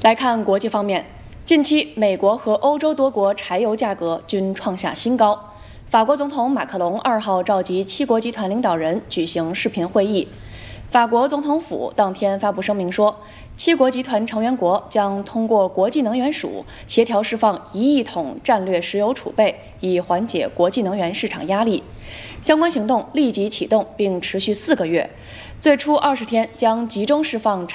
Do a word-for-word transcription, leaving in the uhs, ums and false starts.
来看国际方面，近期美国和欧洲多国柴油价格均创下新高。法国总统马克龙二号召集七国集团领导人举行视频会议。法国总统府当天发布声明说，七国集团成员国将通过国际能源署协调释放一亿桶战略石油储备，以缓解国际能源市场压力。相关行动立即启动，并持续四个月。最初二十天将集中释放